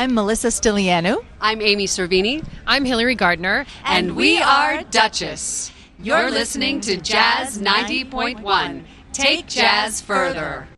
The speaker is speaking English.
I'm Melissa Stilianu. I'm Amy Cervini. I'm Hillary Gardner. And we are Duchess. You're listening to Jazz 90.1. Take jazz further.